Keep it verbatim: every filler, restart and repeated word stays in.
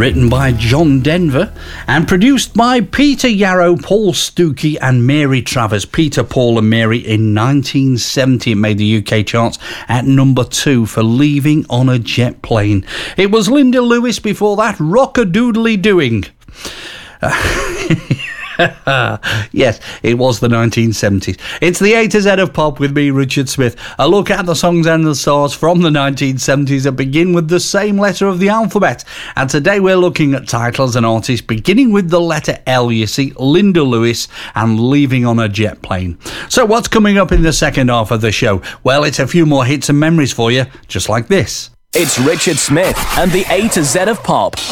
written by John Denver and produced by Peter Yarrow, Paul Stookey and Mary Travers. Peter, Paul and Mary in nineteen seventy. It made the U K charts at number two for Leaving on a Jet Plane. It was Linda Lewis before that, Rock-a-Doodly Doing. Yes, it was the nineteen seventies. It's the A to Z of pop with me, Richard Smith. A look at the songs and the stars from the nineteen seventies that begin with the same letter of the alphabet. And today we're looking at titles and artists beginning with the letter L, you see, Linda Lewis and Leaving on a Jet Plane. So what's coming up in the second half of the show? Well, it's a few more hits and memories for you, just like this. It's Richard Smith and the A to Z of pop